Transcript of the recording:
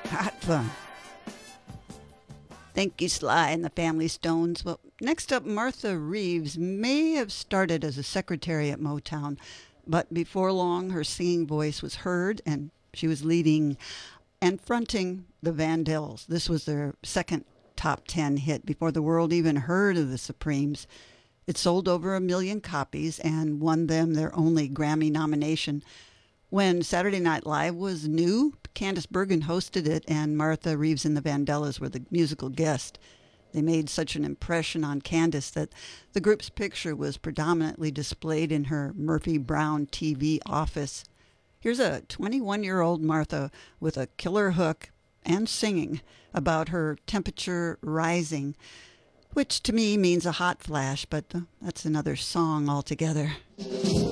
Hot fun. Thank you, Sly and the Family Stones. Well, next up, Martha Reeves may have started as a secretary at Motown, but before long, her singing voice was heard, and she was leading and fronting the Vandellas. This was their second top 10 hit before the world even heard of the Supremes. It sold over 1 million copies and won them their only Grammy nomination. When Saturday Night Live was new, Candice Bergen hosted it, and Martha Reeves and the Vandellas were the musical guest. They made such an impression on Candice that the group's picture was predominantly displayed in her Murphy Brown TV office. Here's a 21-year-old Martha with a killer hook and singing about her temperature rising, which to me means a hot flash, but that's another song altogether.